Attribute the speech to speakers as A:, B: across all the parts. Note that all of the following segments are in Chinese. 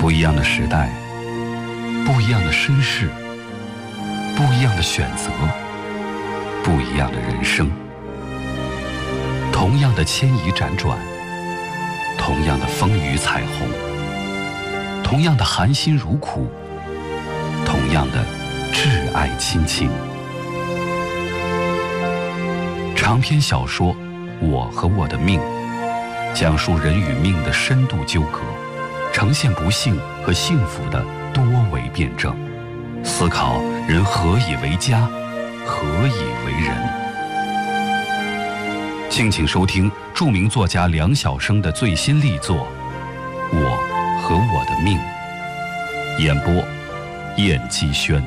A: 不一样的时代，不一样的身世，不一样的选择，不一样的人生。同样的牵移辗转，同样的风雨彩虹，同样的含辛茹苦，同样的挚爱亲情。长篇小说《我和我的命》，讲述人与命的深度纠葛，呈现不幸和幸福的多维辩证，思考人何以为家，何以为人。敬请收听著名作家梁晓声的最新力作《我和我的命》，演播燕姬轩。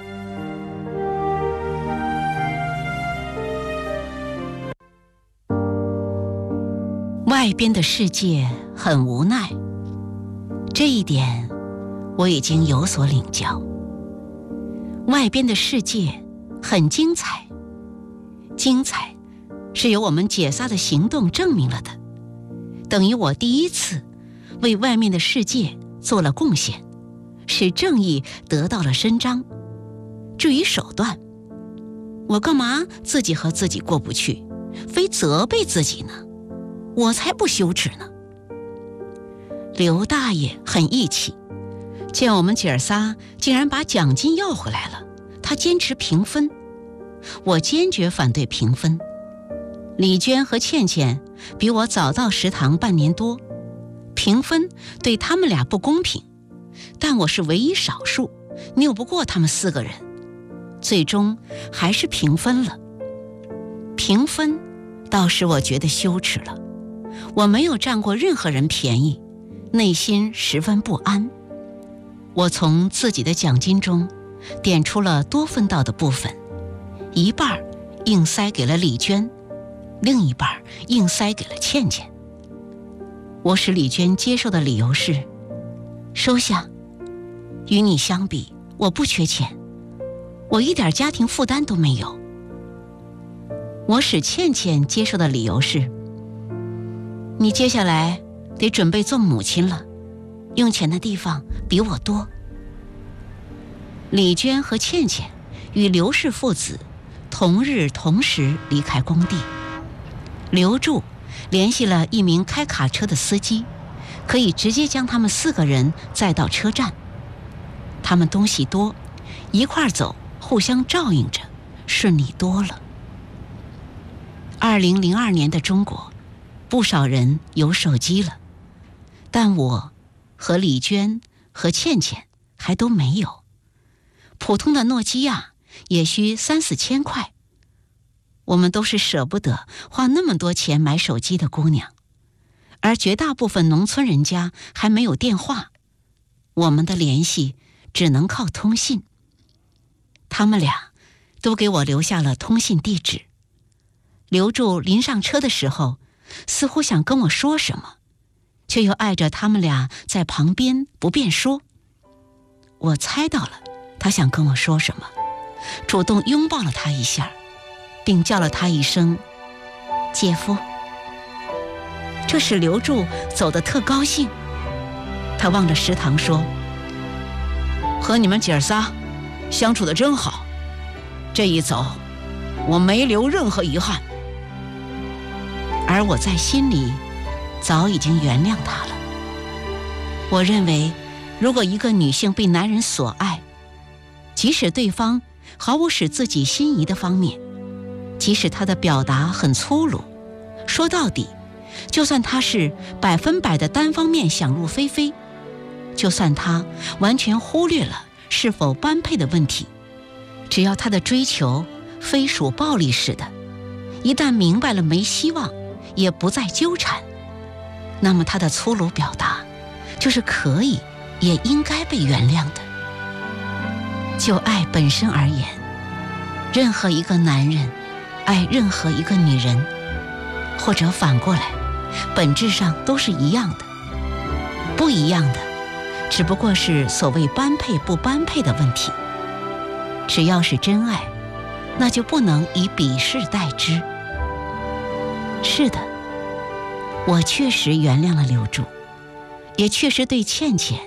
B: 外边的世界很无奈，这一点我已经有所领教。外边的世界很精彩，精彩是由我们解撒的行动证明了的，等于我第一次为外面的世界做了贡献，使正义得到了伸张。至于手段，我干嘛自己和自己过不去，非责备自己呢？我才不羞耻呢。刘大爷很义气，见我们姐儿仨竟然把奖金要回来了，他坚持平分，我坚决反对平分。李娟和倩倩比我早到食堂半年多，平分对他们俩不公平，但我是唯一少数，拗不过他们4个人，最终还是平分了。平分倒使我觉得羞耻了，我没有占过任何人便宜，内心十分不安。我从自己的奖金中点出了多分到的部分，一半硬塞给了李娟，另一半硬塞给了倩倩。我使李娟接受的理由是，收下，与你相比，我不缺钱，我一点家庭负担都没有。我使倩倩接受的理由是，你接下来得准备做母亲了，用钱的地方比我多。李娟和倩倩与刘氏父子同日同时离开工地，刘柱联系了一名开卡车的司机，可以直接将他们4个人载到车站。他们东西多，一块走，互相照应着，顺利多了。2002年的中国，不少人有手机了，但我和李娟和倩倩还都没有。普通的诺基亚也需3、4千块，我们都是舍不得花那么多钱买手机的姑娘，而绝大部分农村人家还没有电话，我们的联系只能靠通信。他们俩都给我留下了通信地址。刘柱临上车的时候，似乎想跟我说什么，却又碍着他们俩在旁边不便说。我猜到了他想跟我说什么，主动拥抱了他一下，并叫了他一声姐夫。这使刘柱走得特高兴，他望着食堂说，和你们姐儿仨相处得真好，这一走我没留任何遗憾。而我在心里早已经原谅他了。我认为，如果一个女性被男人所爱，即使对方毫无使自己心仪的方面，即使他的表达很粗鲁，说到底，就算他是100%的单方面想入非非，就算他完全忽略了是否般配的问题，只要他的追求非属暴力式的，一旦明白了没希望，也不再纠缠，那么他的粗鲁表达就是可以也应该被原谅的。就爱本身而言，任何一个男人爱任何一个女人，或者反过来，本质上都是一样的。不一样的只不过是所谓般配不般配的问题。只要是真爱，那就不能以鄙视代之。是的，我确实原谅了刘柱，也确实对倩倩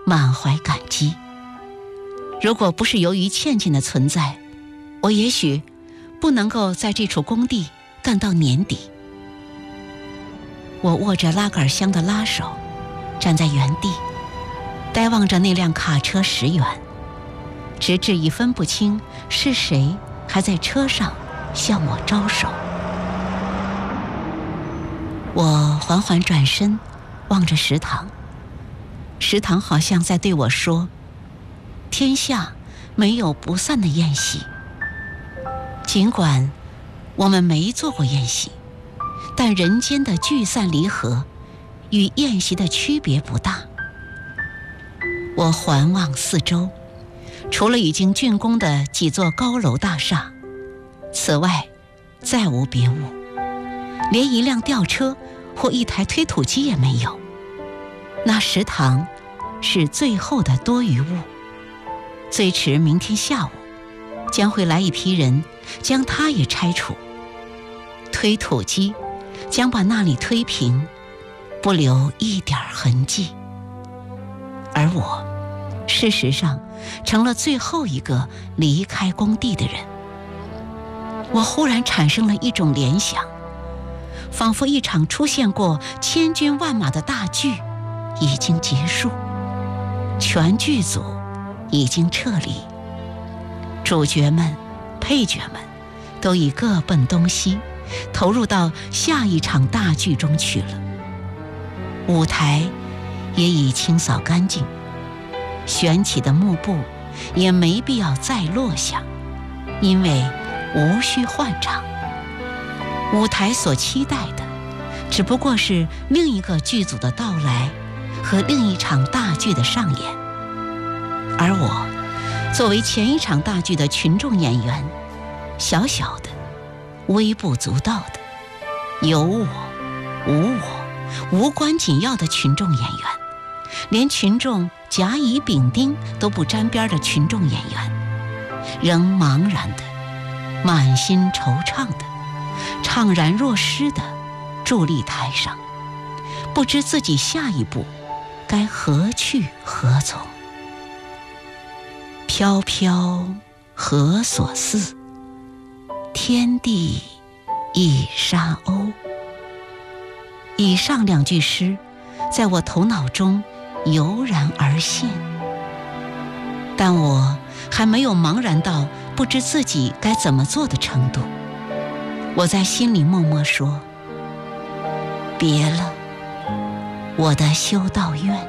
B: 满怀感激。如果不是由于倩倩的存在，我也许不能够在这处工地干到年底。我握着拉杆箱的拉手，站在原地，呆望着那辆卡车驶远，直至已分不清是谁还在车上向我招手。我缓缓转身，望着食堂，食堂好像在对我说：天下没有不散的宴席。尽管我们没做过宴席，但人间的聚散离合与宴席的区别不大。我环望四周，除了已经竣工的几座高楼大厦，此外再无别物，连一辆吊车或一台推土机也没有。那食堂是最后的多余物，最迟明天下午将会来一批人将它也拆除，推土机将把那里推平，不留一点痕迹。而我事实上成了最后一个离开工地的人。我忽然产生了一种联想，仿佛一场出现过千军万马的大剧已经结束，全剧组已经撤离，主角们、配角们都已各奔东西，投入到下一场大剧中去了。舞台也已清扫干净，悬起的幕布也没必要再落下，因为无需换场。舞台所期待的只不过是另一个剧组的到来和另一场大剧的上演。而我作为前一场大剧的群众演员，小小的、微不足道的、有我无我、无关紧要的群众演员，连群众甲乙丙丁都不沾边的群众演员，仍茫然的、满心惆怅的、怅然若失的伫立台上，不知自己下一步该何去何从。飘飘何所似，天地一沙鸥。以上两句诗在我头脑中油然而现，但我还没有茫然到不知自己该怎么做的程度。我在心里默默说：别了，我的修道院。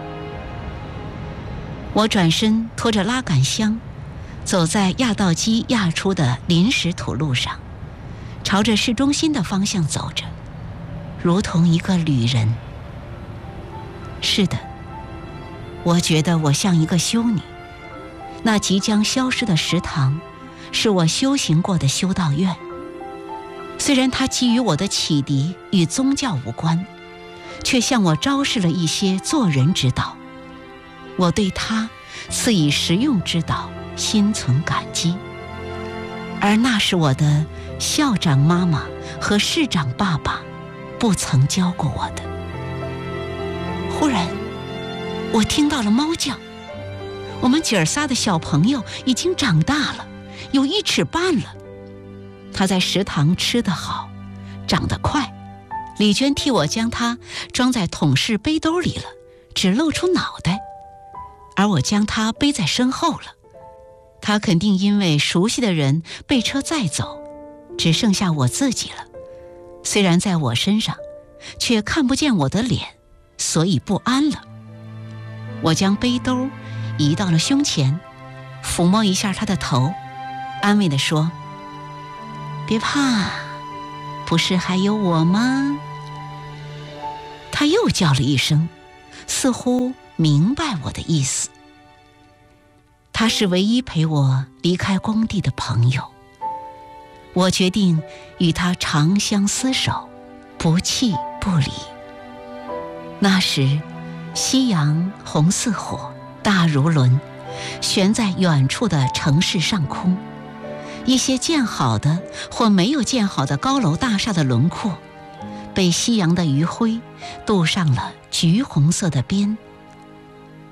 B: 我转身拖着拉杆箱，走在压道机压出的临时土路上，朝着市中心的方向走着，如同一个旅人。是的，我觉得我像一个修女。那即将消失的食堂是我修行过的修道院，虽然它给予我的启迪与宗教无关，却向我昭示了一些做人之道。我对它赐以实用之道心存感激，而那是我的校长妈妈和市长爸爸不曾教过我的。忽然我听到了猫叫，我们姐儿仨的小朋友已经长大了，有1尺半了。他在食堂吃得好，长得快，李娟替我将它装在桶式背兜里了，只露出脑袋，而我将它背在身后了。他肯定因为熟悉的人被车载走，只剩下我自己了。虽然在我身上，却看不见我的脸，所以不安了。我将背兜移到了胸前，抚摸一下他的头，安慰地说：别怕，不是还有我吗？他又叫了一声，似乎明白我的意思。他是唯一陪我离开工地的朋友，我决定与他长相厮守，不弃不离。那时夕阳红似火，大如轮，悬在远处的城市上空，一些建好的或没有建好的高楼大厦的轮廓被夕阳的余晖镀上了橘红色的边。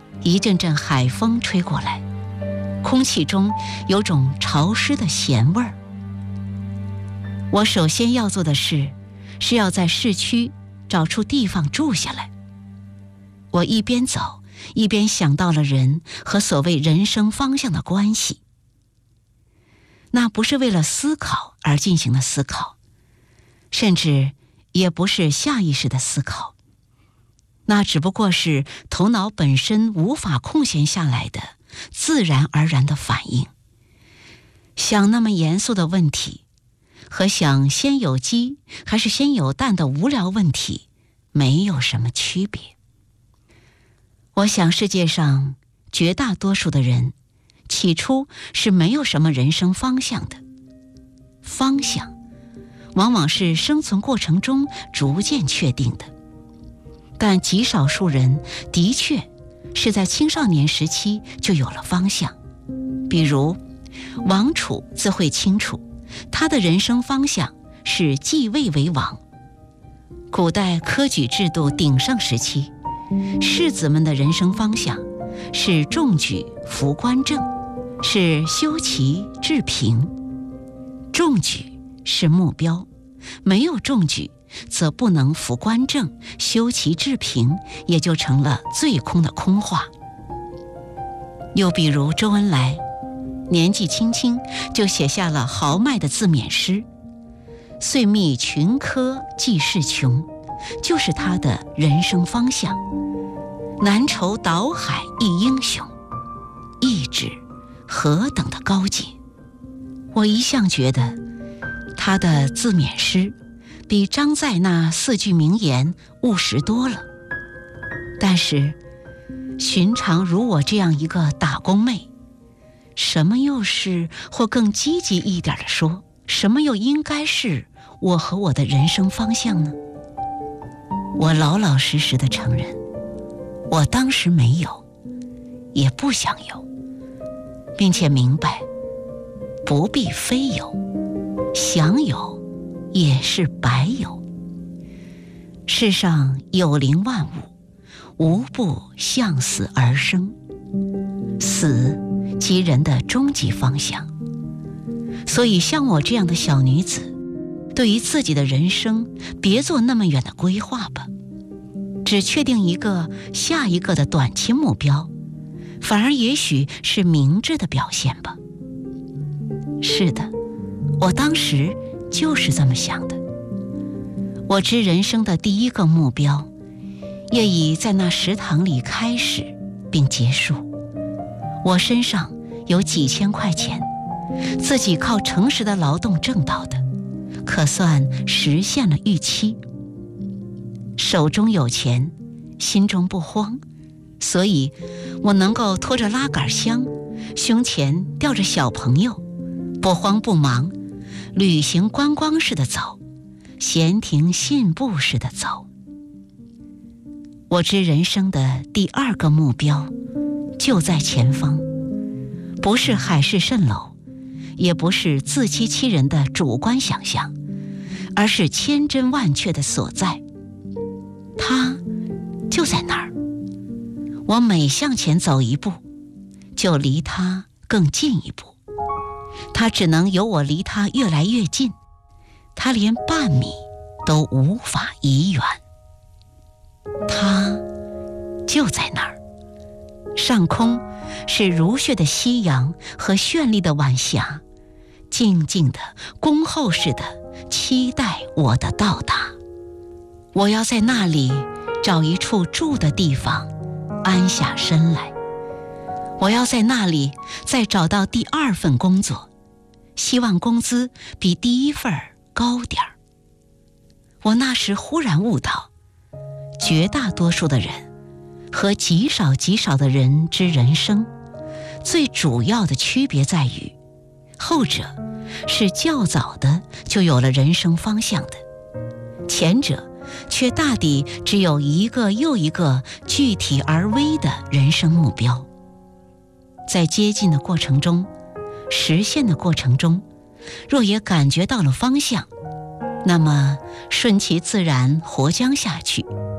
B: 一阵阵海风吹过来，空气中有种潮湿的咸味儿。我首先要做的事是要在市区找处地方住下来。我一边走一边想到了人和所谓人生方向的关系。那不是为了思考而进行的思考，甚至也不是下意识的思考，那只不过是头脑本身无法空闲下来的自然而然的反应。想那么严肃的问题，和想先有鸡还是先有蛋的无聊问题没有什么区别。我想世界上绝大多数的人起初是没有什么人生方向的，方向往往是生存过程中逐渐确定的，但极少数人的确是在青少年时期就有了方向。比如王储自会清楚，他的人生方向是继位为王。古代科举制度鼎盛时期，士子们的人生方向是中举服官正，是修齐治平。中举是目标，没有中举则不能服官正，修齐治平也就成了最空的空话。又比如周恩来年纪轻轻就写下了豪迈的自勉诗，遂觅群科济世穷，就是他的人生方向。南愁岛海一英雄，意志何等的高洁。我一向觉得他的自勉诗比张载那4句名言务实多了。但是寻常如我这样一个打工妹，什么又是，或更积极一点的说，什么又应该是我和我的人生方向呢？我老老实实的承认，我当时没有，也不想有，并且明白不必非有，想有也是白有。世上有灵万物，无不向死而生，死即人的终极方向。所以像我这样的小女子，对于自己的人生别做那么远的规划吧，只确定一个下一个的短期目标，反而也许是明智的表现吧。是的，我当时就是这么想的。我知人生的第一个目标也已在那食堂里开始并结束。我身上有几千块钱，自己靠诚实的劳动挣到的，可算实现了预期。手中有钱，心中不慌，所以我能够拖着拉杆箱，胸前吊着小朋友，不慌不忙，旅行观光似的走，闲庭信步似的走。我知人生的第二个目标就在前方，不是海市蜃楼，也不是自欺欺人的主观想象，而是千真万确的所在。它就在那儿，我每向前走一步，就离它更近一步。它只能由我离它越来越近，它连半米都无法移远。它就在那儿，上空是如血的夕阳和绚丽的晚霞，静静的恭候似的期待我的到达。我要在那里找一处住的地方，安下身来。我要在那里再找到第二份工作，希望工资比第一份高点儿。我那时忽然悟到，绝大多数的人和极少极少的人之人生，最主要的区别在于，后者是较早的就有了人生方向的，前者却大抵只有一个又一个具体而微的人生目标。在接近的过程中，实现的过程中，若也感觉到了方向，那么顺其自然活将下去。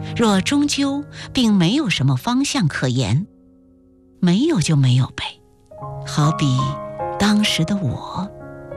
B: 若终究并没有什么方向可言，没有就没有呗。好比当时的我，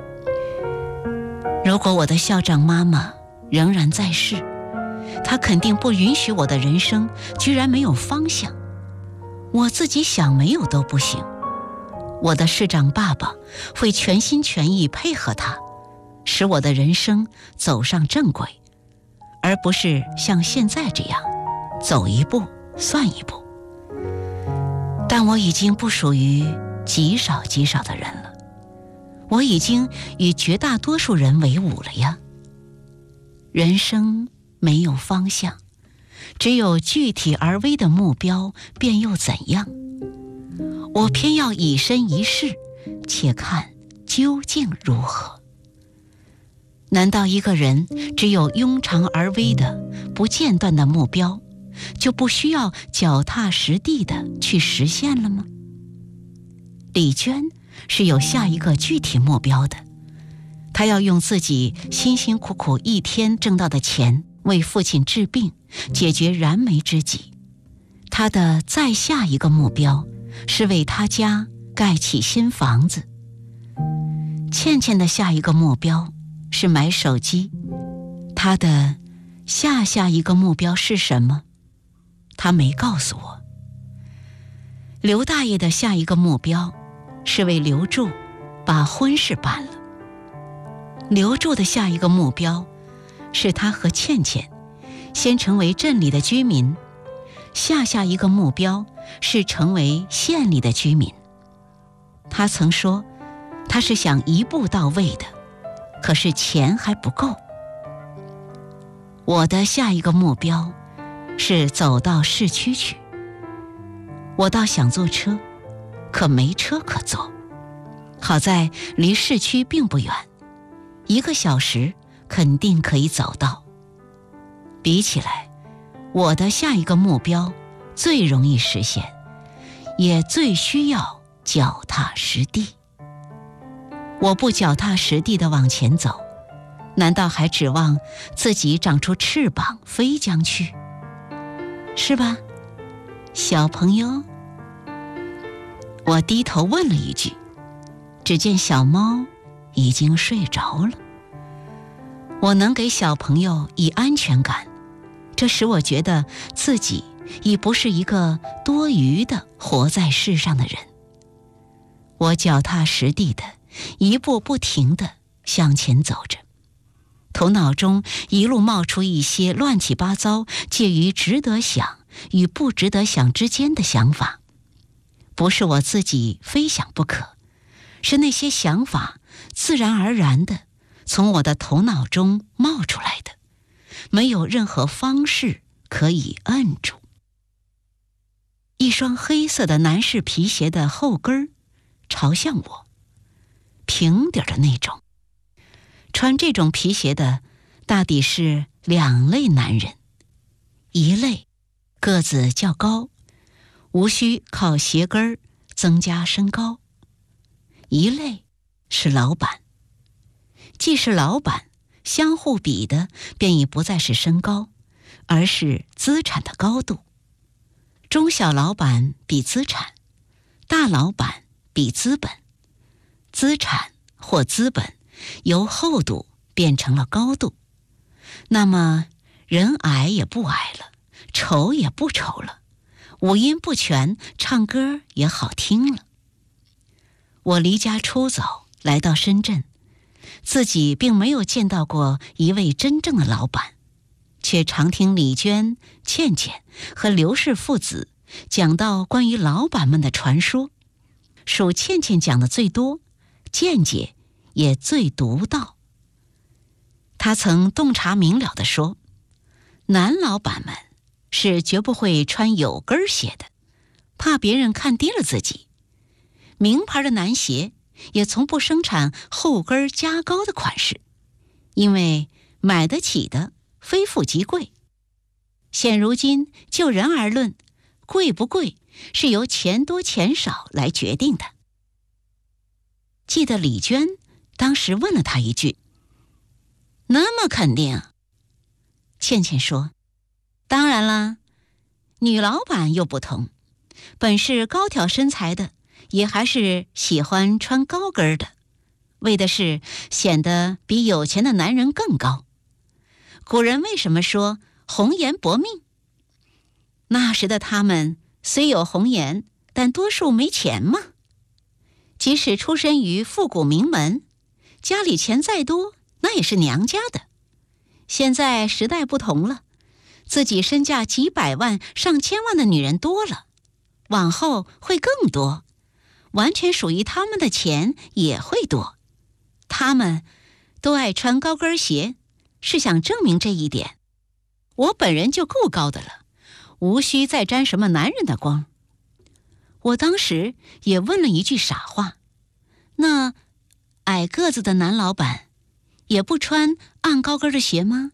B: 如果我的校长妈妈仍然在世，她肯定不允许我的人生居然没有方向，我自己想没有都不行。我的市长爸爸会全心全意配合他，使我的人生走上正轨，而不是像现在这样走一步算一步。但我已经不属于极少极少的人了，我已经与绝大多数人为伍了呀。人生没有方向，只有具体而微的目标，便又怎样？我偏要以身一试，且看究竟如何。难道一个人只有庸常而微的不间断的目标，就不需要脚踏实地的去实现了吗？李娟是有下一个具体目标的，她要用自己辛辛苦苦一天挣到的钱为父亲治病，解决燃眉之急。她的再下一个目标是为他家盖起新房子。倩倩的下一个目标是买手机，她的下一个目标是什么？她没告诉我。刘大爷的下一个目标是为刘柱把婚事办了。刘柱的下一个目标是他和倩倩先成为镇里的居民，下一个目标是成为县里的居民。他曾说他是想一步到位的，可是钱还不够。我的下一个目标是走到市区去。我倒想坐车，可没车可坐。好在离市区并不远，1个小时肯定可以走到。比起来，我的下一个目标最容易实现，也最需要脚踏实地。我不脚踏实地地往前走，难道还指望自己长出翅膀飞将去？是吧，小朋友？我低头问了一句，只见小猫已经睡着了。我能给小朋友以安全感，这使我觉得自己已不是一个多余的活在世上的人。我脚踏实地的一步不停地向前走着，头脑中一路冒出一些乱七八糟介于值得想与不值得想之间的想法，不是我自己非想不可，是那些想法自然而然地从我的头脑中冒出来的，没有任何方式可以摁住。一双黑色的男士皮鞋的后跟儿朝向我，平底儿的那种。穿这种皮鞋的大抵是2类男人，一类个子较高，无需靠鞋跟儿增加身高；一类是老板，既是老板，相互比的便已不再是身高，而是资产的高度。中小老板比资产，大老板比资本，资产或资本由厚度变成了高度，那么人矮也不矮了，丑也不丑了，五音不全，唱歌也好听了。我离家出走，来到深圳，自己并没有见到过一位真正的老板，却常听李娟、倩倩和刘氏父子讲到关于老板们的传说，属倩倩讲的最多，见解也最独到。他曾洞察明了地说，男老板们是绝不会穿有跟鞋的，怕别人看低了自己。名牌的男鞋也从不生产后跟加高的款式，因为买得起的非富即贵。现如今就人而论，贵不贵是由钱多钱少来决定的。记得李娟当时问了他一句，那么肯定？倩倩说， 当然啦，女老板又不同，本是高挑身材的，也还是喜欢穿高跟的，为的是显得比有钱的男人更高。古人为什么说红颜薄命？那时的他们虽有红颜，但多数没钱嘛。即使出身于富古名门，家里钱再多，那也是娘家的。现在时代不同了，自己身价几百万、上千万的女人多了，往后会更多，完全属于他们的钱也会多。他们都爱穿高跟鞋，是想证明这一点。我本人就够高的了，无需再沾什么男人的光。我当时也问了一句傻话，那矮个子的男老板也不穿暗高跟的鞋吗？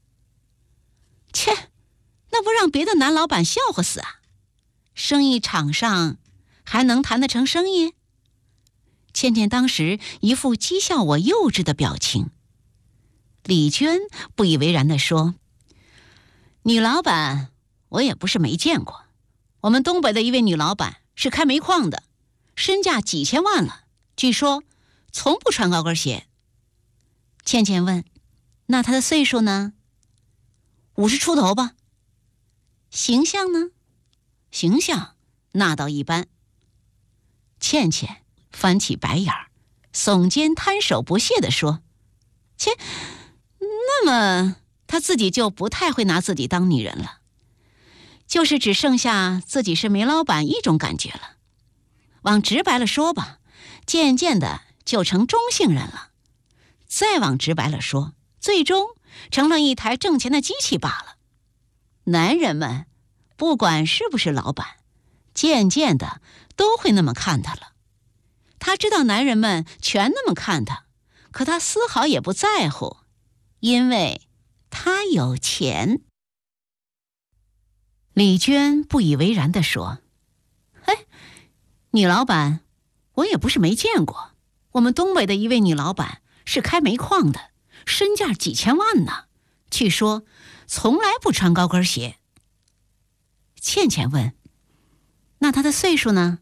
B: 切，那不让别的男老板笑话死啊！生意场上还能谈得成生意？倩倩当时一副讥笑我幼稚的表情。李娟不以为然地说，女老板我也不是没见过，我们东北的一位女老板是开煤矿的，身价几千万了，据说从不穿高跟鞋。倩倩问，那她的岁数呢？50出头吧。形象呢？形象那倒一般。倩倩翻起白眼儿，耸肩摊手不屑地说，切，那么她自己就不太会拿自己当女人了，就是只剩下自己是煤老板一种感觉了。往直白了说吧，渐渐的就成中性人了。再往直白了说，最终成了一台挣钱的机器罢了。男人们不管是不是老板，渐渐的都会那么看他了。他知道男人们全那么看他，可他丝毫也不在乎，因为他有钱。李娟不以为然地说，女老板我也不是没见过，我们东北的一位女老板是开煤矿的，身价几千万呢，据说从来不穿高跟鞋。倩倩问，那她的岁数呢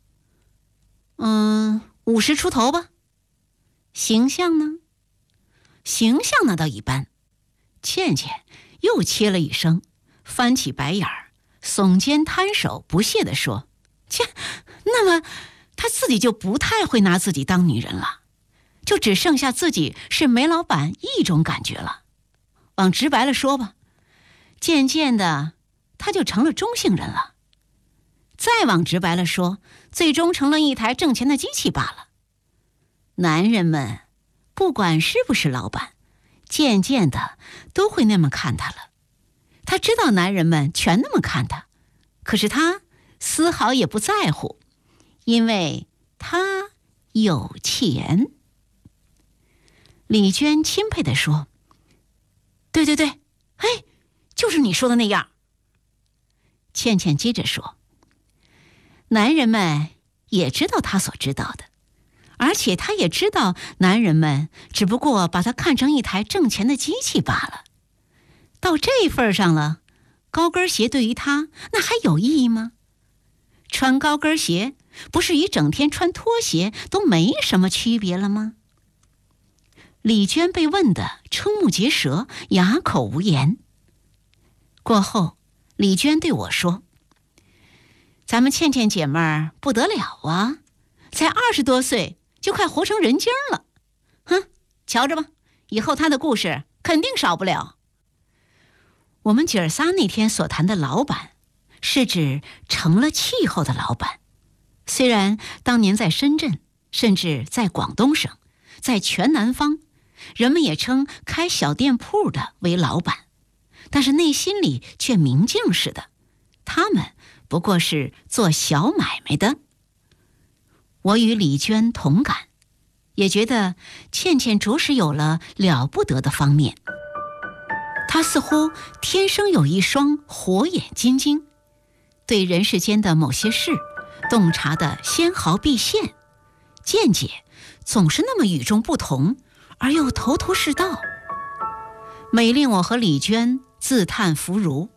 B: ？50出头吧。形象呢？形象那倒一般。倩倩又切了一声，翻起白眼儿，耸肩摊手不屑地说，切，那么她自己就不太会拿自己当女人了，就只剩下自己是煤老板一种感觉了。往直白了说吧，渐渐的她就成了中性人了。再往直白了说，最终成了一台挣钱的机器罢了。男人们不管是不是老板，渐渐的都会那么看他了。他知道男人们全那么看他，可是他丝毫也不在乎，因为他有钱。李娟钦佩地说，对，就是你说的那样。倩倩接着说，男人们也知道他所知道的，而且他也知道男人们只不过把他看成一台挣钱的机器罢了。到这份上了，高跟鞋对于他那还有意义吗？穿高跟鞋不是与整天穿拖鞋都没什么区别了吗？李娟被问得瞠目结舌，哑口无言。过后李娟对我说，咱们倩倩姐妹儿不得了啊，才20多岁就快活成人精了。瞧着吧，以后她的故事肯定少不了。我们姐儿仨那天所谈的老板，是指成了气候的老板。虽然当年在深圳，甚至在广东省，在全南方，人们也称开小店铺的为老板，但是内心里却明镜似的，他们不过是做小买卖的。我与李娟同感，也觉得倩倩着实有了了不得的方面。她似乎天生有一双火眼金睛，对人世间的某些事洞察的纤毫毕现，见解总是那么与众不同，而又头头是道，美令我和李娟自叹弗如。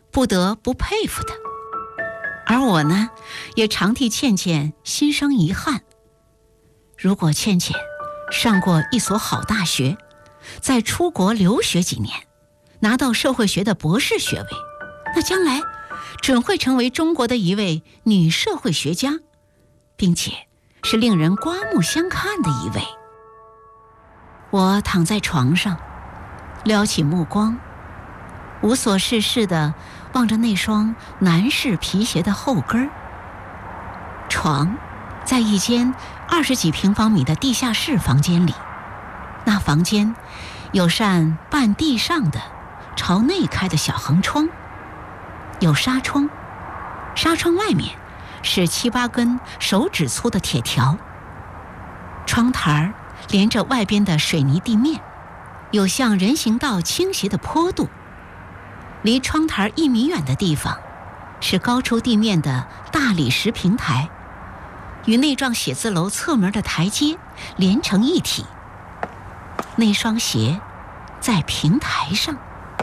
B: 不得不佩服的。而我呢，也常替倩倩心生遗憾。如果倩倩上过一所好大学，再出国留学几年，拿到社会学的博士学位，那将来准会成为中国的一位女社会学家，并且是令人刮目相看的一位。我躺在床上，撩起目光，无所事事地望着那双男士皮鞋的后跟儿。床在一间20几平方米的地下室房间里，那房间有扇半地上的朝内开的小横窗，有纱窗，纱窗外面是7、8根手指粗的铁条。窗台连着外边的水泥地面，有向人行道倾斜的坡度。离窗台1米远的地方是高出地面的大理石平台，与那幢写字楼侧门的台阶连成一体。那双鞋在平台上，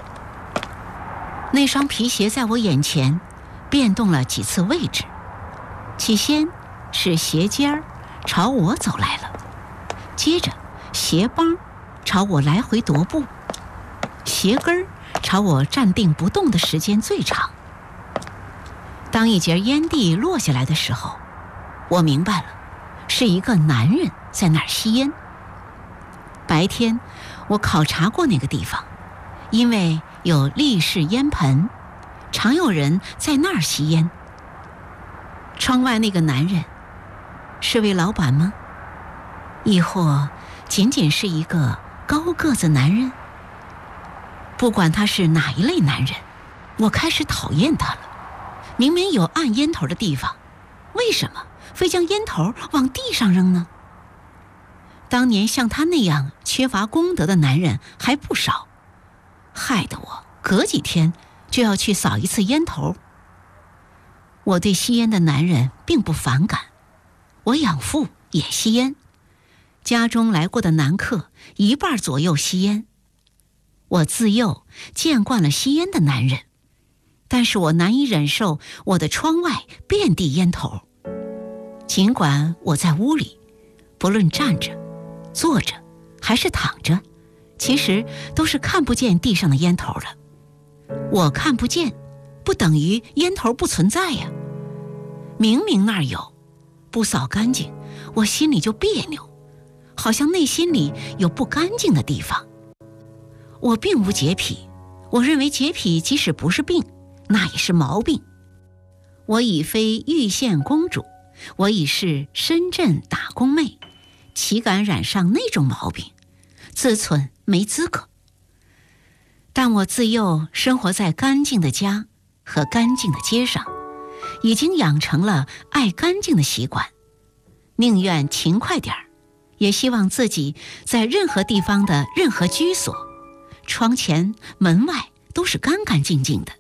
B: 那双皮鞋在我眼前变动了几次位置。起先是鞋尖儿朝我走来了，接着鞋帮朝我来回踱步，鞋跟儿朝我站定不动的时间最长。当一截烟蒂落下来的时候，我明白了，是一个男人在那儿吸烟。白天我考察过那个地方，因为有立式烟盆，常有人在那儿吸烟。窗外那个男人是位老板吗？亦或仅仅是一个高个子男人？不管他是哪一类男人，我开始讨厌他了。明明有按烟头的地方，为什么非将烟头往地上扔呢？当年像他那样缺乏公德的男人还不少，害得我隔几天就要去扫一次烟头。我对吸烟的男人并不反感，我养父也吸烟，家中来过的男客1半左右吸烟。我自幼见惯了吸烟的男人，但是我难以忍受我的窗外遍地烟头。尽管我在屋里，不论站着、坐着还是躺着，其实都是看不见地上的烟头的。我看不见，不等于烟头不存在呀。明明那儿有，不扫干净，我心里就别扭，好像内心里有不干净的地方。我并无洁癖，我认为洁癖即使不是病，那也是毛病。我已非玉县公主，我已是深圳打工妹，岂敢染上那种毛病？自忖没资格。但我自幼生活在干净的家和干净的街上，已经养成了爱干净的习惯，宁愿勤快点儿，也希望自己在任何地方的任何居所，窗前门外都是干干净净的。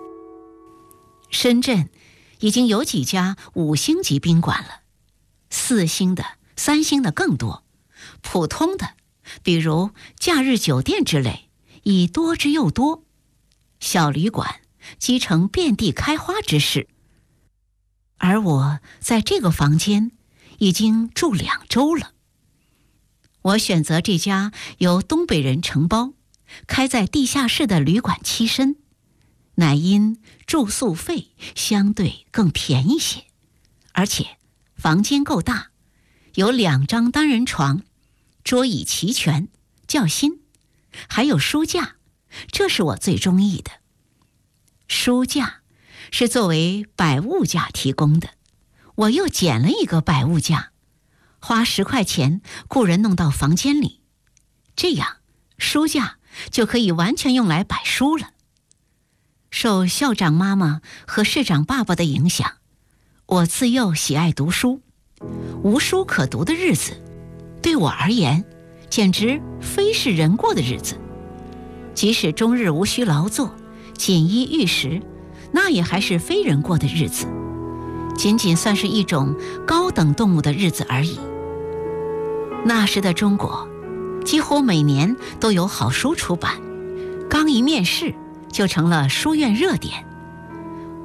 B: 深圳已经有几家5星级宾馆了，4星的、3星的更多，普通的比如假日酒店之类已多之又多，小旅馆积成遍地开花之势。而我在这个房间已经住2周了。我选择这家由东北人承包、开在地下室的旅馆栖身，乃因住宿费相对更便宜些，而且房间够大，有2张单人床，桌椅齐全，较新，还有书架，这是我最中意的。书架是作为摆物架提供的，我又捡了一个摆物架，花10块钱雇人弄到房间里，这样书架就可以完全用来摆书了。受校长妈妈和市长爸爸的影响，我自幼喜爱读书，无书可读的日子对我而言简直非是人过的日子。即使终日无需劳作，锦衣玉食，那也还是非人过的日子，仅仅算是一种高等动物的日子而已。那时的中国几乎每年都有好书出版，刚一面世就成了书院热点，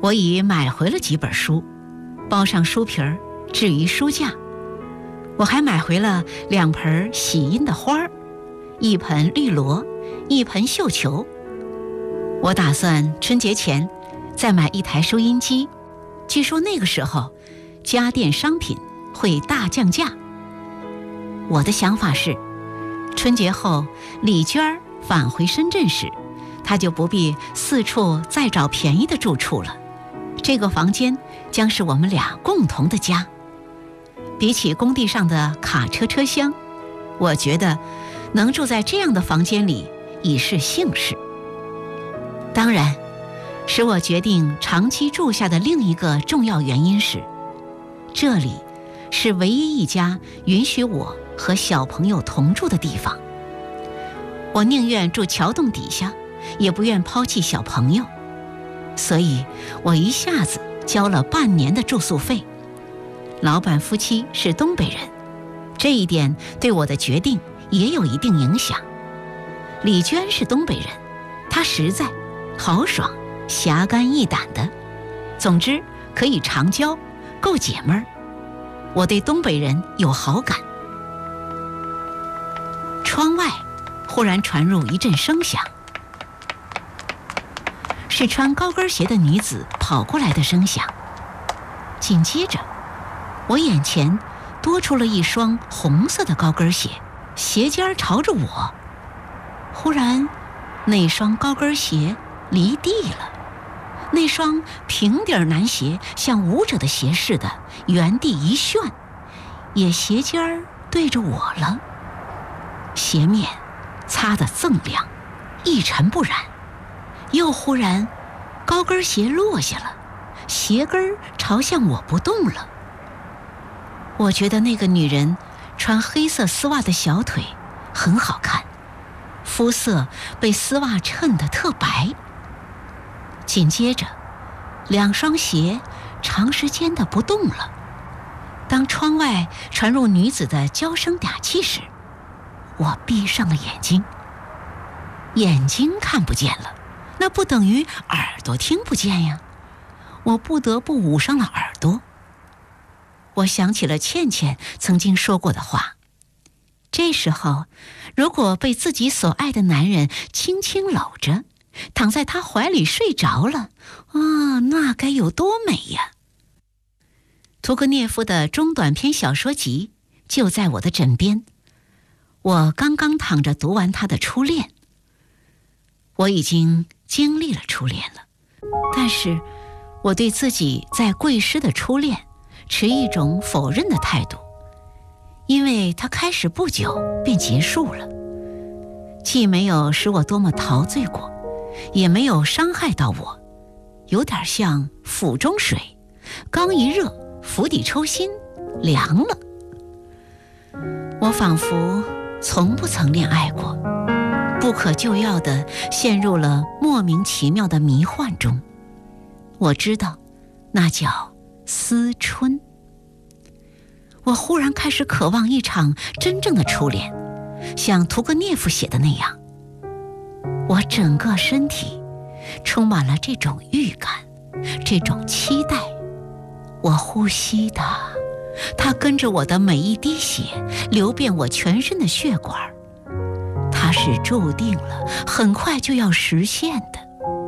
B: 我已买回了几本书，包上书皮儿，置于书架。我还买回了2盆喜阴的花儿，1盆绿萝，1盆绣球。我打算春节前再买1台收音机，据说那个时候家电商品会大降价。我的想法是，春节后李娟返回深圳时，她就不必四处再找便宜的住处了，这个房间将是我们俩共同的家。比起工地上的卡车车厢，我觉得能住在这样的房间里已是幸事。当然，使我决定长期住下的另一个重要原因是，这里是唯一一家允许我和小朋友同住的地方。我宁愿住桥洞底下，也不愿抛弃小朋友，所以我一下子交了半年的住宿费。老板夫妻是东北人，这一点对我的决定也有一定影响。李娟是东北人，她实在、豪爽、侠肝义胆的，总之可以常交，够姐们儿。我对东北人有好感。窗外忽然传入一阵声响，是穿高跟鞋的女子跑过来的声响。紧接着，我眼前多出了一双红色的高跟鞋，鞋尖朝着我。忽然，那双高跟鞋离地了，那双平底男鞋像舞者的鞋似的原地一旋，也鞋尖对着我了。鞋面擦得锃亮，一尘不染。又忽然，高跟鞋落下了，鞋跟朝向我不动了。我觉得那个女人穿黑色丝袜的小腿很好看，肤色被丝袜衬得特白。紧接着，2双鞋长时间的不动了。当窗外传入女子的娇声嗲气时，我闭上了眼睛。眼睛看不见了，那不等于耳朵听不见呀。我不得不捂上了耳朵。我想起了倩倩曾经说过的话，这时候如果被自己所爱的男人轻轻搂着，躺在他怀里睡着了，那该有多美呀！屠格涅夫的中短篇小说集就在我的枕边，我刚刚躺着读完他的初恋。我已经经历了初恋了，但是我对自己在贵师的初恋持一种否认的态度，因为它开始不久便结束了，既没有使我多么陶醉过，也没有伤害到我，有点像釜中水，刚一热，釜底抽薪，凉了。我仿佛从不曾恋爱过，不可救药地陷入了莫名其妙的迷幻中。我知道，那叫思春。我忽然开始渴望一场真正的初恋，像屠格涅夫写的那样。我整个身体充满了这种预感，这种期待。我呼吸的，它跟着我的每一滴血流遍我全身的血管，它是注定了很快就要实现的。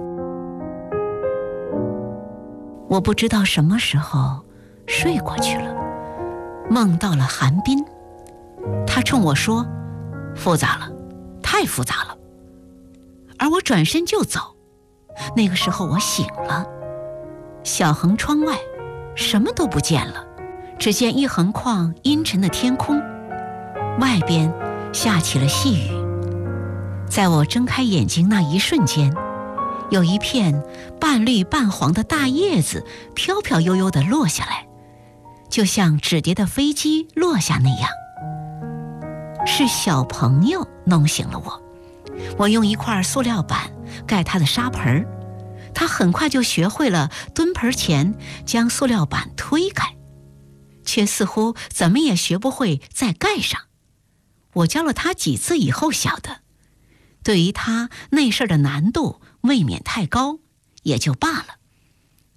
B: 我不知道什么时候睡过去了，梦到了韩冰，他冲我说：“复杂了，太复杂了。”而我转身就走。那个时候我醒了，小横窗外什么都不见了，只见一横旷阴沉的天空，外边下起了细雨。在我睁开眼睛那一瞬间，有一片半绿半黄的大叶子飘飘悠悠地落下来，就像纸叠的飞机落下那样。是小朋友弄醒了我。我用一块塑料板盖他的沙盆，他很快就学会了蹲盆前将塑料板推开，却似乎怎么也学不会再盖上。我教了他几次以后晓得，对于他那事儿的难度未免太高，也就罢了。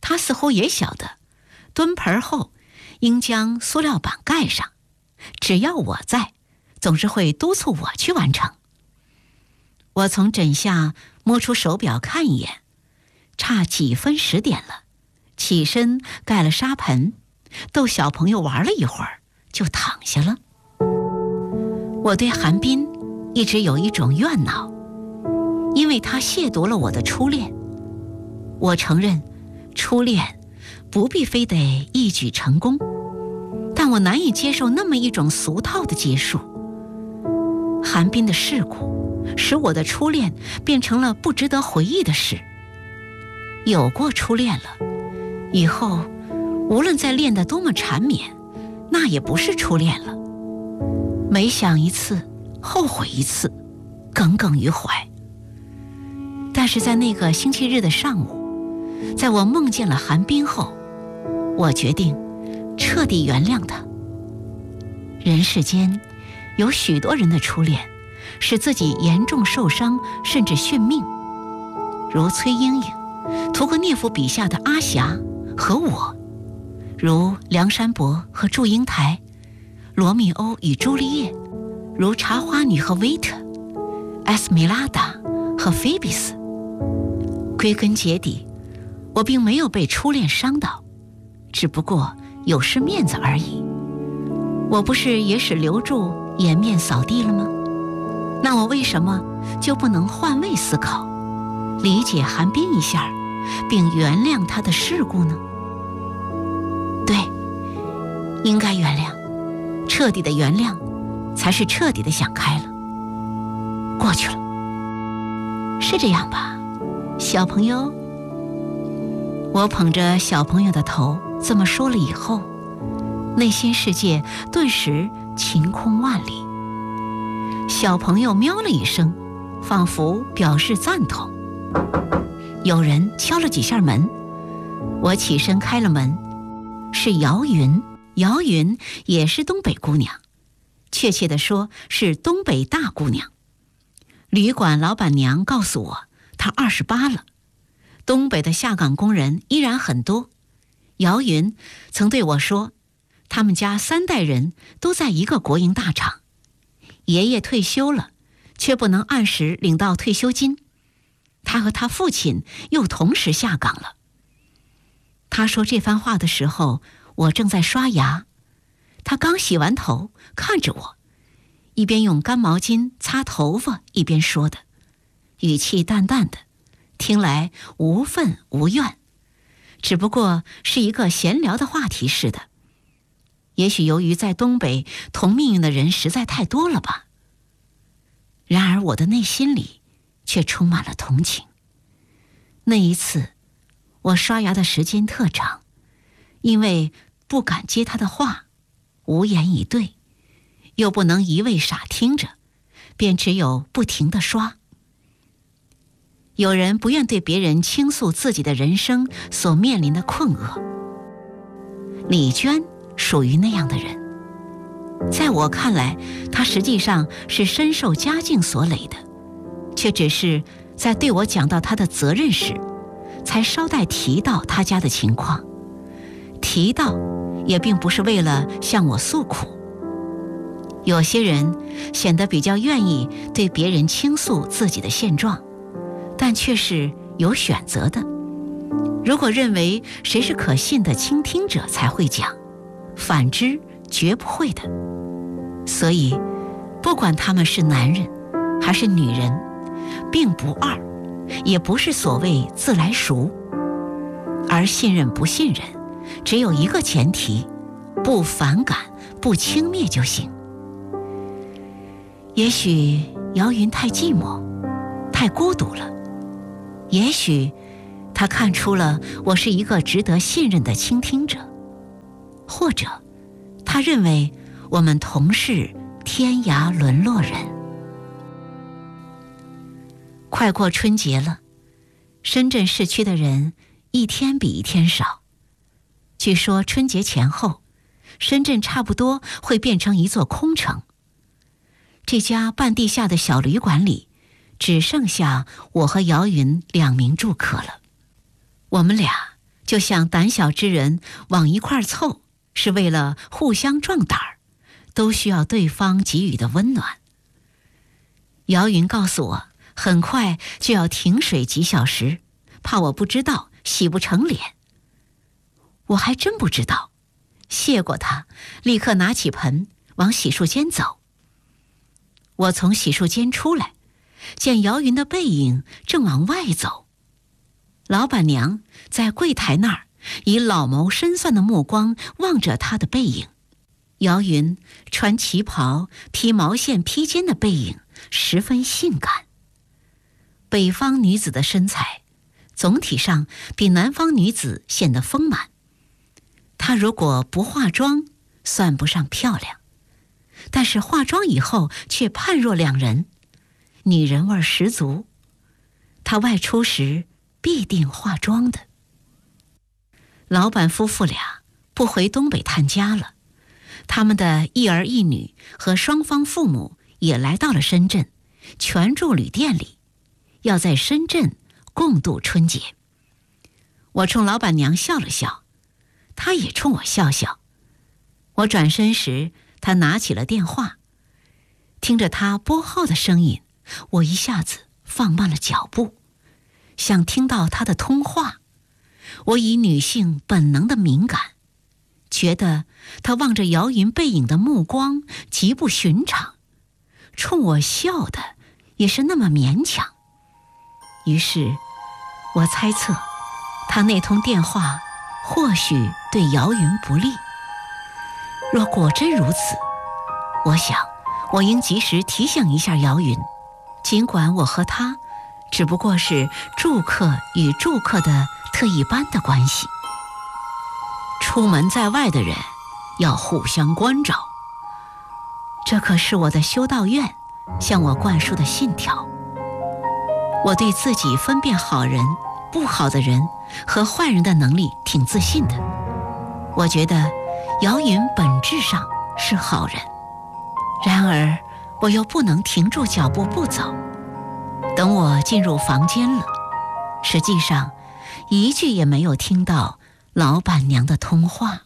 B: 他似乎也晓得，蹲盆后应将塑料板盖上，只要我在，总是会督促我去完成。我从枕下摸出手表看一眼，差几分10点了，起身盖了沙盆，逗小朋友玩了一会儿，就躺下了。我对韩冰一直有一种怨恼，因为他亵渎了我的初恋。我承认，初恋不必非得一举成功，但我难以接受那么一种俗套的结束。韩冰的事故使我的初恋变成了不值得回忆的事。有过初恋了，以后无论再恋得多么缠绵，那也不是初恋了。每想一次，后悔一次，耿耿于怀。但是在那个星期日的上午，在我梦见了韩冰后，我决定彻底原谅他。人世间有许多人的初恋使自己严重受伤，甚至殉命，如崔莺莺、屠格涅夫笔下的阿霞和我，如梁山伯和祝英台，罗密欧与朱丽叶，如茶花女和维特，埃斯米拉达和菲比斯。归根结底，我并没有被初恋伤到，只不过有失面子而已。我不是也使留住颜面扫地了吗？那我为什么就不能换位思考，理解韩冰一下，并原谅他的事故呢？对，应该原谅，彻底的原谅，才是彻底的想开了。过去了，是这样吧，小朋友？我捧着小朋友的头这么说了以后，内心世界顿时晴空万里。小朋友喵了一声，仿佛表示赞同。有人敲了几下门，我起身开了门，是姚云。姚云也是东北姑娘，确切地说是东北大姑娘。旅馆老板娘告诉我，她28了。东北的下岗工人依然很多。姚云曾对我说，他们家3代人都在一个国营大厂，爷爷退休了，却不能按时领到退休金，他和他父亲又同时下岗了。他说这番话的时候，我正在刷牙，他刚洗完头，看着我，一边用干毛巾擦头发，一边说的，语气淡淡的，听来无愤无怨，只不过是一个闲聊的话题似的。也许由于在东北同命运的人实在太多了吧。然而我的内心里却充满了同情。那一次我刷牙的时间特长，因为不敢接他的话，无言以对，又不能一味傻听着，便只有不停地刷。有人不愿对别人倾诉自己的人生所面临的困厄，李娟属于那样的人。在我看来，她实际上是深受家境所累的，却只是在对我讲到她的责任时，才捎带提到她家的情况。提到也并不是为了向我诉苦。有些人显得比较愿意对别人倾诉自己的现状，但却是有选择的。如果认为谁是可信的倾听者才会讲，反之绝不会的。所以不管他们是男人还是女人，并不二，也不是所谓自来熟。而信任不信任只有一个前提，不反感不轻蔑就行。也许姚云太寂寞太孤独了，也许他看出了我是一个值得信任的倾听者，或者他认为我们同是天涯沦落人。快过春节了，深圳市区的人一天比一天少。据说春节前后，深圳差不多会变成一座空城。这家半地下的小旅馆里，只剩下我和姚云2名住客了。我们俩就像胆小之人往一块儿凑，是为了互相壮胆儿，都需要对方给予的温暖。姚云告诉我，很快就要停水几小时，怕我不知道洗不成脸。我还真不知道，谢过他，立刻拿起盆往洗漱间走。我从洗漱间出来，见姚云的背影正往外走。老板娘在柜台那儿以老谋深算的目光望着她的背影。姚云穿旗袍披毛线披肩的背影十分性感。北方女子的身材总体上比南方女子显得丰满，她如果不化妆算不上漂亮，但是化妆以后却判若两人，女人味十足。她外出时必定化妆的。老板夫妇俩不回东北探家了，他们的一儿一女和双方父母也来到了深圳，全住旅店里，要在深圳共度春节。我冲老板娘笑了笑，她也冲我笑笑。我转身时，她拿起了电话，听着她拨号的声音，我一下子放慢了脚步，想听到她的通话。我以女性本能的敏感，觉得她望着姚云背影的目光极不寻常，冲我笑的也是那么勉强。于是我猜测，她那通电话或许对姚云不利。若果真如此，我想我应及时提醒一下姚云，尽管我和她只不过是住客与住客的特一般的关系。出门在外的人要互相关照，这可是我的修道院向我灌输的信条。我对自己分辨好人、不好的人和坏人的能力挺自信的。我觉得姚云本质上是好人，然而我又不能停住脚步不走。等我进入房间了，实际上一句也没有听到老板娘的通话。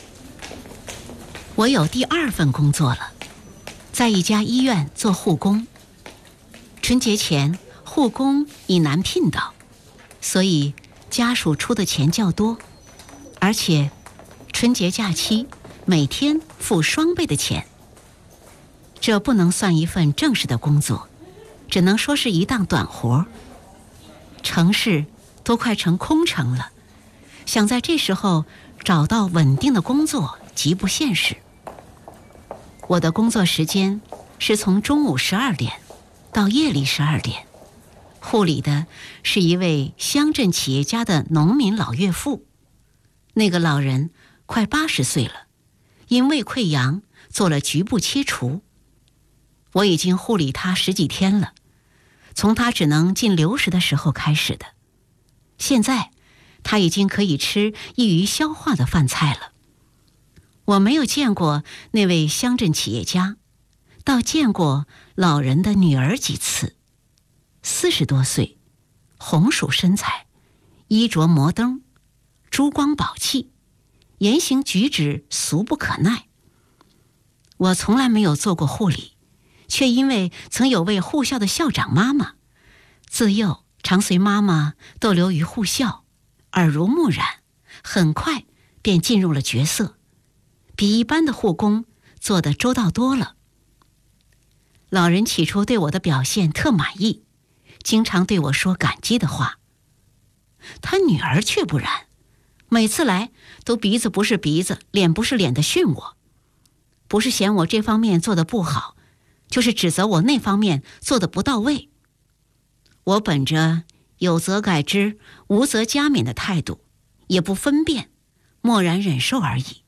B: 我有第二份工作了，在一家医院做护工。春节前护工已难聘到，所以家属出的钱较多，而且春节假期每天付双倍的钱。这不能算一份正式的工作，只能说是一档短活。城市都快成空城了，想在这时候找到稳定的工作极不现实。我的工作时间是从中午12点到夜里12点，护理的是一位乡镇企业家的农民老岳父。那个老人快80岁了，因胃溃疡做了局部切除。我已经护理他10几天了，从他只能进流食的时候开始的。现在他已经可以吃易于消化的饭菜了。我没有见过那位乡镇企业家，倒见过老人的女儿几次。40多岁，红薯身材，衣着摩登，珠光宝气，言行举止俗不可耐。我从来没有做过护理，却因为曾有位护校的校长妈妈，自幼常随妈妈逗留于护校，耳濡目染，很快便进入了角色，比一般的护工做得周到多了。老人起初对我的表现特满意，经常对我说感激的话。他女儿却不然，每次来都鼻子不是鼻子，脸不是脸的训我，不是嫌我这方面做得不好，就是指责我那方面做得不到位。我本着有则改之，无则加勉的态度，也不分辨，默然忍受而已。